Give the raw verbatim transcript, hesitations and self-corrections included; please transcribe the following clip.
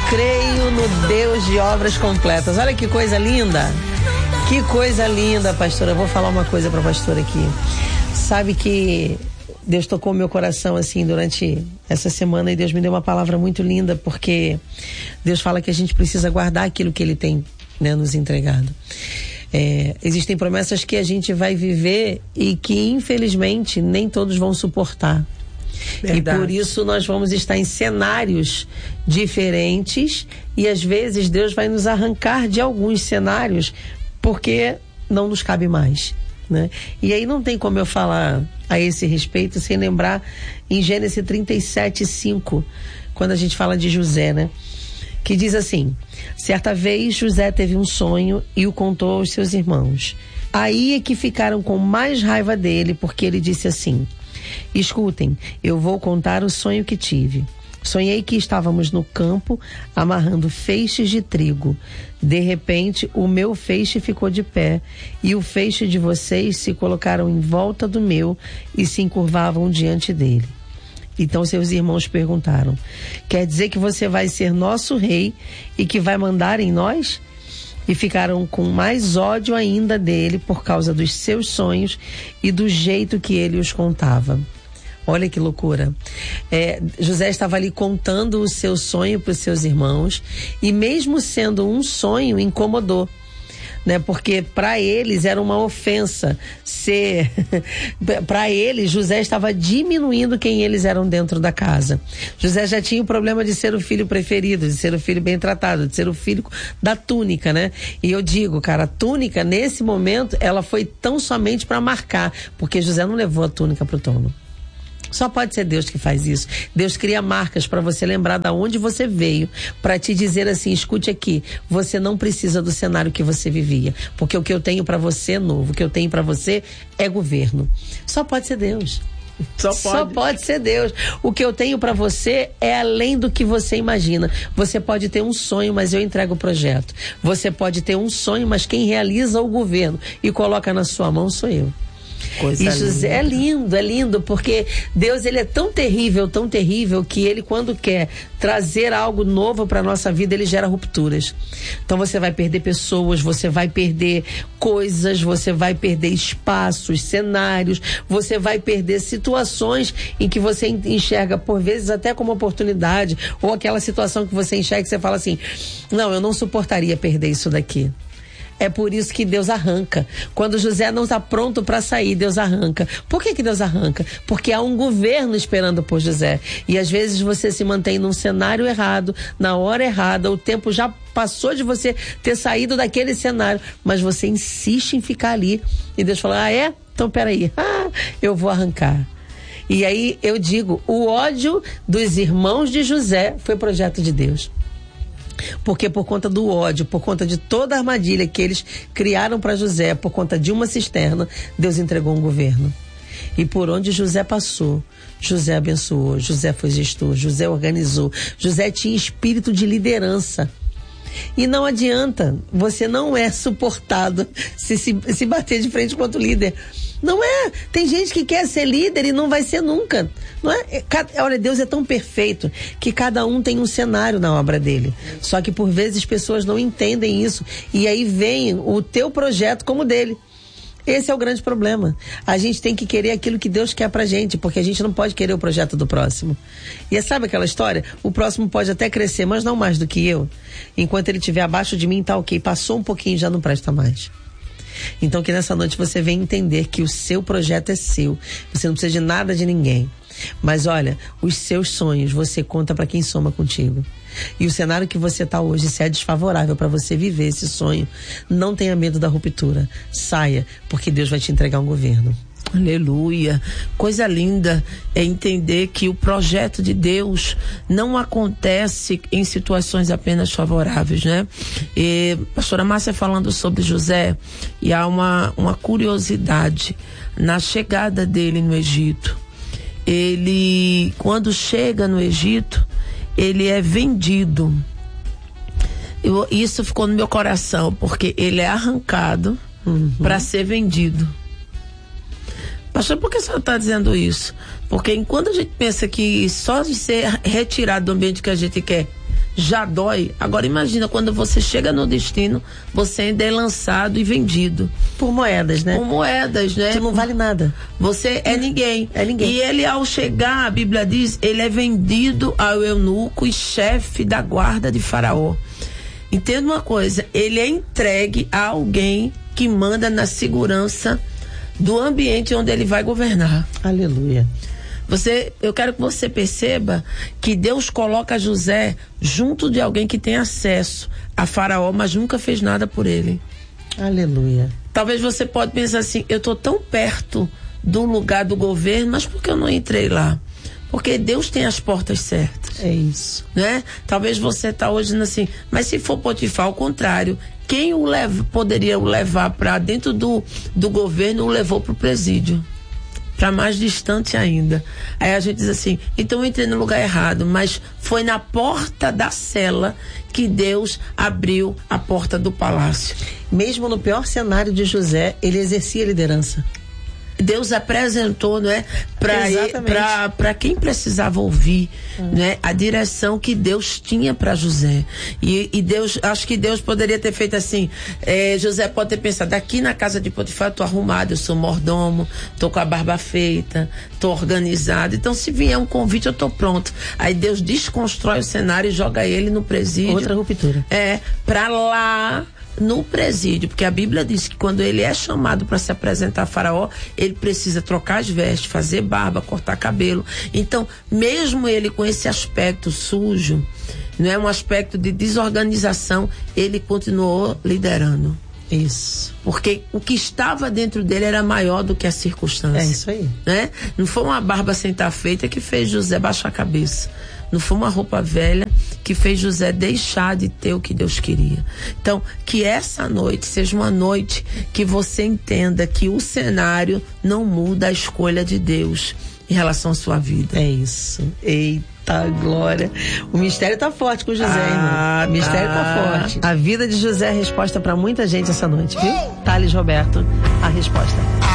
creio no Deus de obras completas. Olha que coisa linda. Que coisa linda, pastora. Eu vou falar uma coisa pra pastora aqui. Sabe que Deus tocou meu coração assim durante essa semana e Deus me deu uma palavra muito linda, porque Deus fala que a gente precisa guardar aquilo que Ele tem, né, nos entregado. É, existem promessas que a gente vai viver e que infelizmente nem todos vão suportar. Verdade. E por isso nós vamos estar em cenários diferentes e às vezes Deus vai nos arrancar de alguns cenários porque não nos cabe mais, né? E aí não tem como eu falar a esse respeito sem lembrar em Gênesis trinta e sete, cinco, quando a gente fala de José, né? Que diz assim: certa vez José teve um sonho e o contou aos seus irmãos. Aí é que ficaram com mais raiva dele, porque ele disse assim: escutem, eu vou contar o sonho que tive. Sonhei que estávamos no campo amarrando feixes de trigo. De repente, o meu feixe ficou de pé e o feixe de vocês se colocaram em volta do meu e se encurvavam diante dele. Então seus irmãos perguntaram: quer dizer que você vai ser nosso rei e que vai mandar em nós? E ficaram com mais ódio ainda dele por causa dos seus sonhos e do jeito que ele os contava. Olha que loucura. É, José estava ali contando o seu sonho para os seus irmãos e mesmo sendo um sonho, incomodou, né? Porque para eles era uma ofensa ser... para eles, José estava diminuindo quem eles eram dentro da casa. José já tinha o problema de ser o filho preferido, de ser o filho bem tratado, de ser o filho da túnica, né? E eu digo, cara, a túnica, nesse momento, ela foi tão somente para marcar, porque José não levou a túnica para o trono. Só pode ser Deus que faz isso. Deus cria marcas para você lembrar de onde você veio, para te dizer assim: escute aqui, você não precisa do cenário que você vivia, porque o que eu tenho para você é novo, o que eu tenho para você é governo. Só pode ser Deus. Só pode. Só pode ser Deus. O que eu tenho para você é além do que você imagina. Você pode ter um sonho, mas eu entrego o projeto. Você pode ter um sonho, mas quem realiza o governo e coloca na sua mão sou eu. Coisa e José, é lindo, é lindo, porque Deus, ele é tão terrível, tão terrível, que ele, quando quer trazer algo novo para nossa vida, ele gera rupturas. Então você vai perder pessoas, você vai perder coisas, você vai perder espaços, cenários, você vai perder situações em que você enxerga, por vezes, até como oportunidade, ou aquela situação que você enxerga que você fala assim: não, eu não suportaria perder isso daqui. É por isso que Deus arranca. Quando José não está pronto para sair, Deus arranca. Por que que Deus arranca? Porque há um governo esperando por José. E às vezes você se mantém num cenário errado, na hora errada, o tempo já passou de você ter saído daquele cenário, mas você insiste em ficar ali. E Deus fala: ah, é? Então peraí, ah, eu vou arrancar. E aí eu digo, o ódio dos irmãos de José foi projeto de Deus. Porque por conta do ódio, por conta de toda a armadilha que eles criaram para José, por conta de uma cisterna, Deus entregou um governo. E por onde José passou, José abençoou, José foi gestor, José organizou, José tinha espírito de liderança. E não adianta, você não é suportado se, se, se bater de frente contra o líder. Não é, tem gente que quer ser líder e não vai ser nunca, não é? Olha, Deus é tão perfeito que cada um tem um cenário na obra dele, só que por vezes pessoas não entendem isso e aí vem o teu projeto como o dele. Esse é o grande problema. A gente tem que querer aquilo que Deus quer pra gente, porque a gente não pode querer o projeto do próximo. E sabe aquela história? O próximo pode até crescer, mas não mais do que eu. Enquanto ele estiver abaixo de mim, tá ok. Passou um pouquinho, já não presta mais. Então que nessa noite você venha entender que o seu projeto é seu. Você não precisa de nada de ninguém. Mas olha, os seus sonhos você conta para quem soma contigo. E o cenário que você está hoje, se é desfavorável para você viver esse sonho, não tenha medo da ruptura. Saia, porque Deus vai te entregar um governo. Aleluia. Coisa linda é entender que o projeto de Deus não acontece em situações apenas favoráveis, né? E a pastora Márcia falando sobre José, e há uma, uma curiosidade na chegada dele no Egito. Ele, quando chega no Egito, ele é vendido. Eu, isso ficou no meu coração, porque ele é arrancado uhum. para ser vendido. Pastor, por que a senhora está dizendo isso? Porque enquanto a gente pensa que só de ser retirado do ambiente que a gente quer, já dói. Agora imagina quando você chega no destino, você ainda é lançado e vendido. Por moedas, né? Por moedas, né? Você não vale nada. Você é ninguém. É ninguém. E ele, ao chegar, a Bíblia diz, ele é vendido ao eunuco e chefe da guarda de Faraó. Entenda uma coisa, ele é entregue a alguém que manda na segurança do ambiente onde ele vai governar. Aleluia. Você, eu quero que você perceba que Deus coloca José junto de alguém que tem acesso a Faraó, mas nunca fez nada por ele. Aleluia. Talvez você pode pensar assim, eu estou tão perto do lugar do governo, mas por que eu não entrei lá? Porque Deus tem as portas certas. É isso. Né? Talvez você está hoje assim, mas se for Potifar, ao contrário, quem o leva, poderia o levar para dentro do, do governo, o levou para o presídio. Para mais distante ainda. Aí a gente diz assim, então eu entrei no lugar errado, mas foi na porta da cela que Deus abriu a porta do palácio. Mesmo no pior cenário de José, ele exercia liderança. Deus apresentou, não é, para quem precisava ouvir, hum. né, a direção que Deus tinha para José. E, e Deus, acho que Deus poderia ter feito assim, é, José pode ter pensado, aqui na casa de Potifar eu tô arrumado, eu sou mordomo, tô com a barba feita, tô organizado, então se vier um convite eu tô pronto. Aí Deus desconstrói o cenário e joga ele no presídio. Outra ruptura. É, para lá no presídio, porque a Bíblia diz que quando ele é chamado para se apresentar a Faraó, ele precisa trocar as vestes, fazer barba, cortar cabelo. Então, mesmo ele com esse aspecto sujo, não é um aspecto de desorganização, ele continuou liderando. Isso. Porque o que estava dentro dele era maior do que a circunstância. É isso aí. Né? Não foi uma barba sem estar feita que fez José baixar a cabeça. Não foi uma roupa velha que fez José deixar de ter o que Deus queria. Então, que essa noite seja uma noite que você entenda que o cenário não muda a escolha de Deus em relação à sua vida. É isso. Eita, glória. O mistério tá forte com José, ah, irmão. O mistério tá. tá forte. A vida de José é a resposta para muita gente essa noite, viu? Thales Roberto, a resposta.